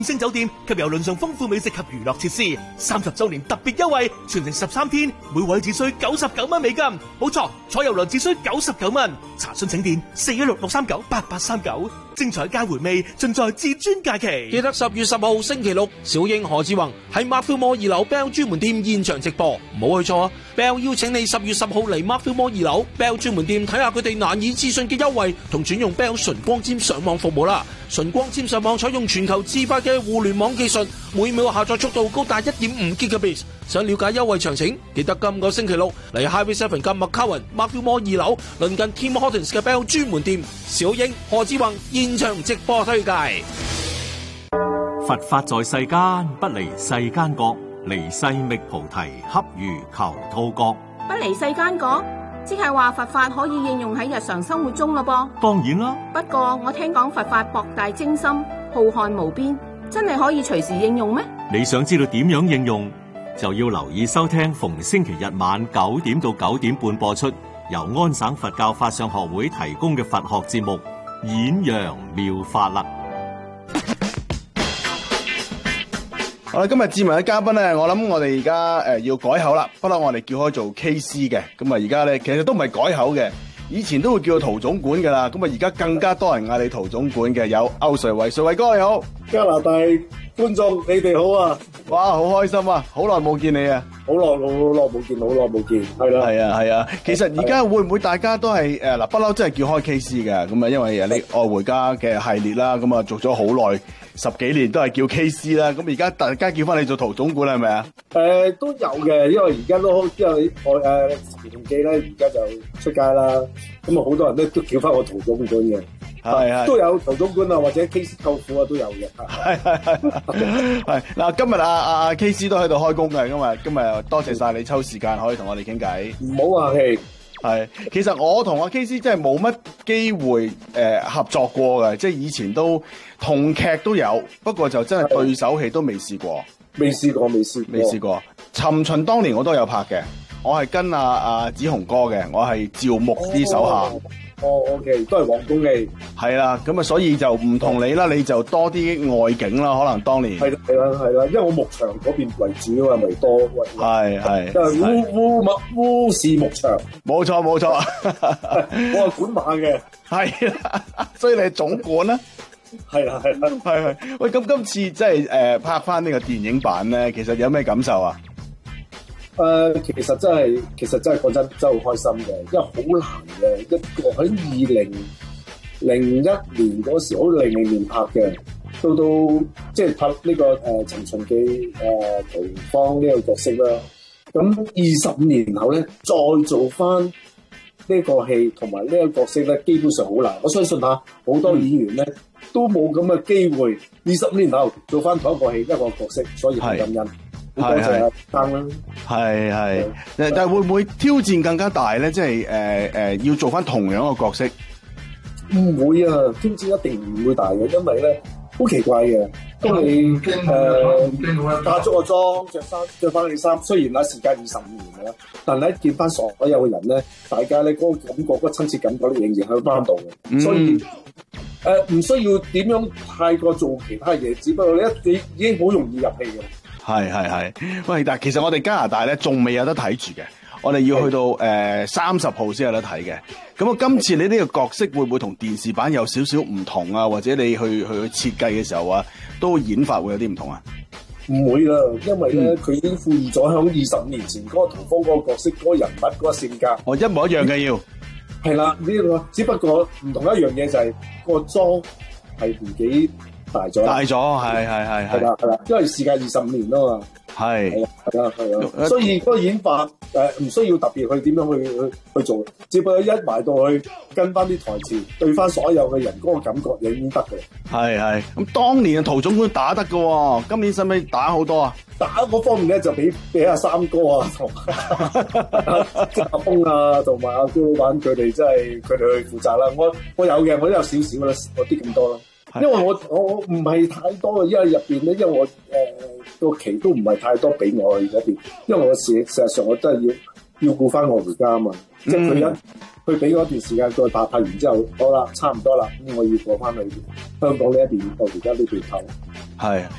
星酒店及郵輪上豐富美食及娛樂設施，30周年特別優惠，全程13天，每位只需99蚊美金。冇錯，坐郵輪只需99蚊。查詢請電416-639-8839。精彩皆回味，盡在至尊假期。 記得10月10號星期六，小英何志宏喺 Marvel Mall 2樓 Bell 專門店現場直播，唔好去錯啊 ！Bell 邀請你10月10號嚟 Marvel Mall 2樓 Bell 專門店睇下佢哋難以置信嘅優惠，同轉用 Bell 純光纖上網服務啦！純光纖上網採用全球自發嘅互聯網技術，每秒下載速度高達1.5 Gbps。想了解優惠詳情，記得今個星期六嚟 Highway 7及 McCowan Marvel Mall 2樓，鄰近 Tim Hortons 嘅 Bell 專門店，小英何志宏現場直播推介。 佛法在世間，不離世間覺，離世覓菩提，恰如求兔角。 不離世間覺，即係話佛法可以應用喺日常生活中咯噃。 當然啦， 不過我聽講佛法博大精深，浩瀚無邊，真係可以隨時應用咩？ 你想知道點樣應用，就要留意收聽逢星期日晚9點到9點半播出，由安省佛教法相學會提供嘅佛學節目《演揚妙法》啦。 好啦，今日節目嘅嘉賓咧，我諗我哋而家要改口啦，不嬲我哋叫開做 KC 嘅，咁啊而家咧其實都唔係改口嘅，以前都會叫陶總管噶啦，咁啊而家更加多人嗌你陶總管嘅，有歐瑞偉，瑞偉哥你好， 加拿大觀眾你哋好啊！ 哇，好開心啊，好耐冇見你啊， 好耐冇見，係啦， 係啊，其實而家會唔會大家都係嗱不嬲真係叫開 KC 嘅，咁啊因為你愛回家嘅系列啦，咁啊做咗好耐10幾年都係叫 KC 啦，咁而家大家叫翻你做陶總管係咪啊？ 都有嘅，因為而家都因為時同記咧，而家就出街啦，咁啊好多人都叫翻我陶總管嘅，係都有陶總管啊，或者 KC 舅父啊都有嘅，係嗱，今日阿 KC 都喺度開工嘅，今日多謝晒你抽時間可以同我哋傾偈，唔好客氣。係，其實我同阿 KC 真係冇乜機會合作過嘅，即係以前都同劇都有，不過就真係對手戲都未試過。未試過。尋秦當年我都有拍嘅，我係跟阿子雄哥嘅，我係趙牧啲手下。OK， 都係皇宮戲。係啦，咁啊，所以就唔同你啦，你就多啲外景啦，可能當年。係啦，因為我牧場嗰邊為主啊，咪多。係。因為烏氏牧場。冇錯。我係管馬嘅。係啦，所以你係總管啦。係啦。喂，咁今次即係拍翻呢個電影版咧，其實有咩感受啊？其實真係講真係好開心嘅，因為好難嘅一個喺2001年嗰時，好00年拍嘅，到即係拍呢個尋秦記桃芳呢個角色啦。咁25年後咧，再做翻呢個戲同埋呢個角色咧，基本上好難。我相信好多演員咧都冇咁嘅機會，25年後做翻同一個戲一個角色，所以好感恩。多謝阿生啦，係，但係會唔會挑戰更加大咧？即係要做翻同樣嘅角色，唔會啊！挑戰一定唔會大嘅，因為咧好奇怪嘅，當你化咗個妝，着翻你衫，雖然時間25年啦，但係見翻所有嘅人咧，大家咧嗰個感覺、嗰個親切感覺仍然喺翻度嘅，所以唔需要點樣太過做其他嘢，只不過你已經好容易入戲嘅。係，喂！但係其實我哋加拿大咧仲未有得睇住嘅，我哋要去到30號先有得睇嘅。咁啊，今次你呢個角色會唔會同電視版有少少唔同啊？或者你去設計嘅時候啊，都演法會有啲唔同啊？唔會啦，因為咧佢已經賦予咗響25年前嗰個桃芳嗰個角色、嗰個人物、嗰個性格，一模一樣嘅要。係啦，呢個只不過唔同一樣嘢就係個妝係年紀大咗，係啦，因為時間25年啊嘛，係啊，所以嗰個演法唔需要特別去點樣去做，只不過一埋到去跟翻啲台詞，對翻所有嘅人嗰個感覺已經得嘅。係，咁當年嘅陶總管打得嘅，今年使唔使打好多啊？打嗰方面咧就俾阿三哥啊同阿峰啊同埋阿焦老闆佢哋真係佢哋去負責啦。我有嘅，我都有少少啦，我啲咁多啦。因為我唔係太多嘅，因為入邊咧，因為我個期都唔係太多俾我去嗰邊，因為我事實上我真係要顧翻我回家啊嘛，即係佢俾嗰段時間再拍完之後，好啦，差唔多啦，咁我要過翻去香港呢一邊，我而家呢邊拍。 係。